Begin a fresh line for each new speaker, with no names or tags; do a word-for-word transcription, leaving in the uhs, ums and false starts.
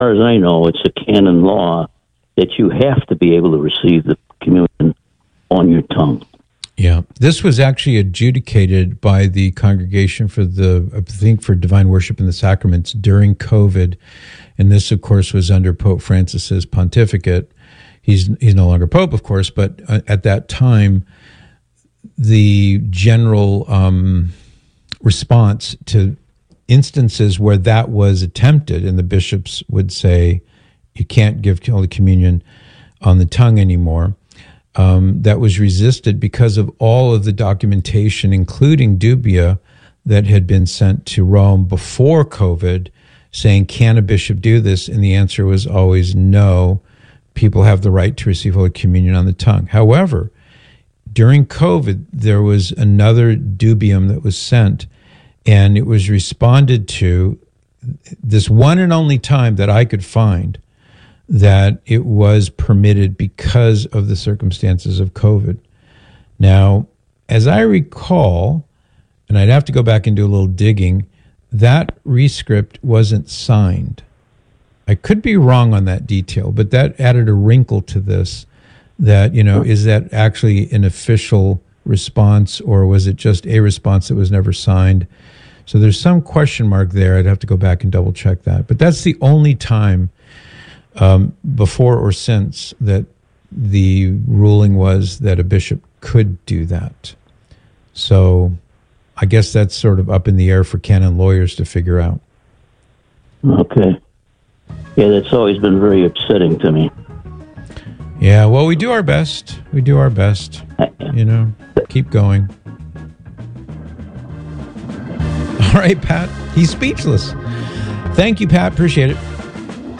far as I know, it's a canon law that you have to be able to receive the communion on your tongue.
Yeah, this was actually adjudicated by the Congregation for the, I think, for Divine Worship and the Sacraments during COVID, and this, of course, was under Pope Francis's pontificate. He's he's no longer Pope, of course, but at that time, the general um, response to instances where that was attempted, and the bishops would say, you can't give Holy Communion on the tongue anymore, um, that was resisted because of all of the documentation, including dubia, that had been sent to Rome before COVID, saying, can a bishop do this? And the answer was always no. People have the right to receive Holy Communion on the tongue. However, during COVID, there was another dubium that was sent, and it was responded to this one and only time that I could find that it was permitted because of the circumstances of COVID. Now, as I recall, and I'd have to go back and do a little digging, that rescript wasn't signed. I could be wrong on that detail, but that added a wrinkle to this, that, you know, is that actually an official response, or was it just a response that was never signed? So there's some question mark there. I'd have to go back and double check that. But that's the only time um, before or since that the ruling was that a bishop could do that. So I guess that's sort of up in the air for canon lawyers to figure out.
Okay. Yeah, that's always been very upsetting to me.
Yeah, well, we do our best. We do our best. You know, keep going. All right, Pat. He's speechless. Thank you, Pat. Appreciate it.